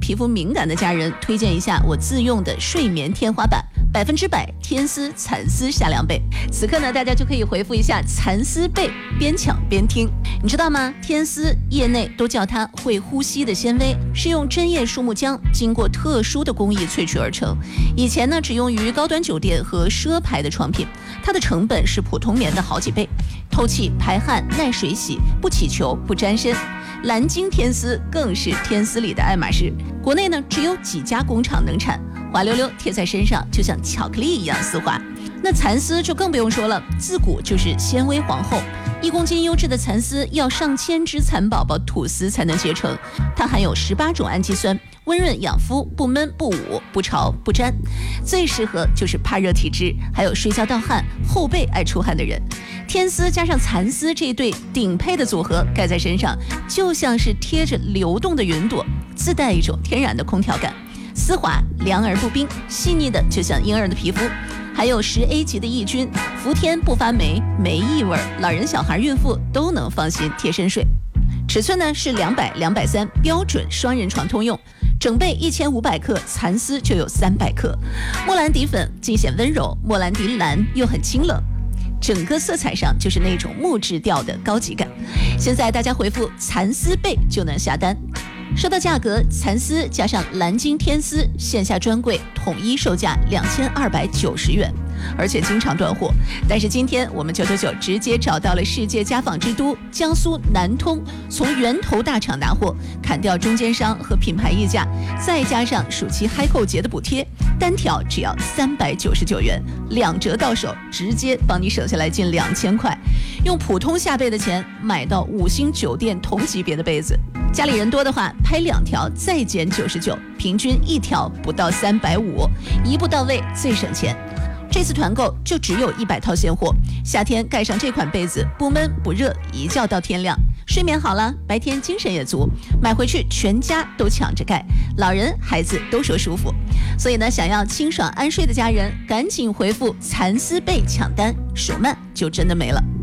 皮肤敏感的家人，推荐一下我自用的睡眠天花板，100%天丝蚕丝夏凉被。此刻呢，大家就可以回复一下蚕丝被，边抢边听。你知道吗？天丝业内都叫它会呼吸的纤维，是用针叶树木浆经过特殊的工艺萃取而成。以前呢，只用于高端酒店和奢牌的床品，它的成本是普通棉的好几倍，透气排汗、耐水洗，不起球不沾身。蓝鲸天丝更是天丝里的爱马仕，国内呢只有几家工厂能产，滑溜溜贴在身上就像巧克力一样丝滑。那蚕丝就更不用说了，自古就是纤维皇后，1公斤优质的蚕丝要上千只蚕宝宝吐丝才能结成，它含有18种氨基酸，温润养肤，不闷不捂不潮不粘，最适合就是怕热体质还有睡觉盗汗后背爱出汗的人。天丝加上蚕丝这一对顶配的组合，盖在身上就像是贴着流动的云朵，自带一种天然的空调感，丝滑凉而不冰，细腻的就像婴儿的皮肤。还有10A 级的抑菌，伏天不发霉，没异味，老人小孩孕妇都能放心贴身睡。尺寸呢是200、230，标准双人床通用。整被1500克，蚕丝就有300克。莫兰迪粉尽显温柔，莫兰迪蓝又很清冷，整个色彩上就是那种木质调的高级感。现在大家回复蚕丝被就能下单。说到价格，蚕丝加上蓝鲸天丝线下专柜统一售价2290元，而且经常断货。但是今天我们999直接找到了世界家纺之都江苏南通，从源头大厂拿货，砍掉中间商和品牌溢价，再加上暑期嗨购节的补贴，单条只要399元，2折到手，直接帮你省下来近2000块。用普通下被的钱买到5星酒店同级别的被子。家里人多的话，拍2条再减99，平均1条不到350，一步到位最省钱。这次团购就只有100套现货，夏天盖上这款被子，不闷不热，一觉到天亮，睡眠好了，白天精神也足，买回去全家都抢着盖，老人孩子都说舒服。所以呢，想要清爽安睡的家人，赶紧回复蚕丝被抢单，手慢就真的没了。